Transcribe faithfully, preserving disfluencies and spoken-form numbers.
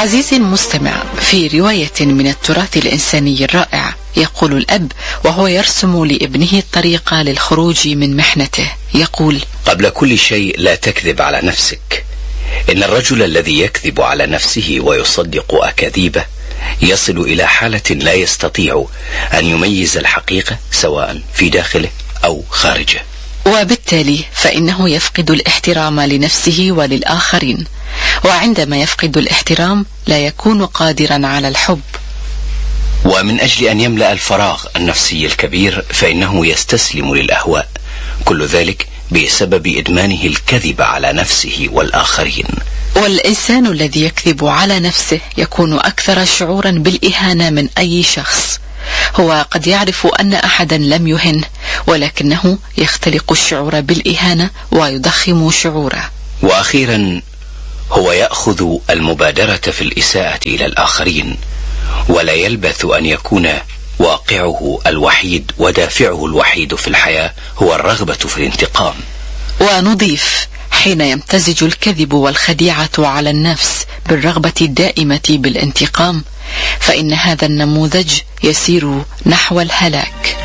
عزيزي المستمع، في رواية من التراث الإنساني الرائع يقول الأب وهو يرسم لابنه الطريقة للخروج من محنته، يقول: قبل كل شيء لا تكذب على نفسك. إن الرجل الذي يكذب على نفسه ويصدق أكاذيبه يصل إلى حالة لا يستطيع أن يميز الحقيقة سواء في داخله أو خارجه، وبالتالي فإنه يفقد الاحترام لنفسه وللآخرين، وعندما يفقد الاحترام لا يكون قادرا على الحب. ومن أجل أن يملأ الفراغ النفسي الكبير فإنه يستسلم للأهواء، كل ذلك بسبب إدمانه الكذب على نفسه والآخرين. والإنسان الذي يكذب على نفسه يكون أكثر شعورا بالإهانة من أي شخص. هو قد يعرف أن أحدا لم يهنه، ولكنه يختلق الشعور بالإهانة ويضخم شعوره. وأخيرا هو يأخذ المبادرة في الإساءة إلى الآخرين، ولا يلبث أن يكون واقعه الوحيد ودافعه الوحيد في الحياة هو الرغبة في الانتقام. ونضيف: حين يمتزج الكذب والخديعة على النفس بالرغبة الدائمة بالانتقام، فإن هذا النموذج يسير نحو الهلاك.